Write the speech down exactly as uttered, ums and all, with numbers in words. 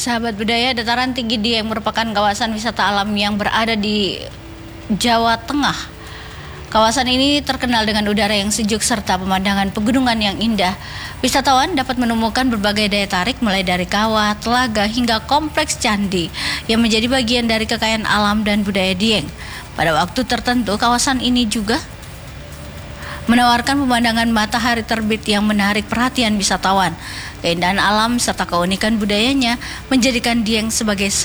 Sahabat budaya, dataran tinggi Dieng merupakan kawasan wisata alam yang berada di Jawa Tengah. Kawasan ini terkenal dengan udara yang sejuk serta pemandangan pegunungan yang indah. Wisatawan dapat menemukan berbagai daya tarik mulai dari kawah, telaga hingga kompleks candi yang menjadi bagian dari kekayaan alam dan budaya Dieng. Pada waktu tertentu, kawasan ini juga menawarkan pemandangan matahari terbit yang menarik perhatian wisatawan. Keindahan alam serta keunikan budayanya menjadikan Dieng sebagai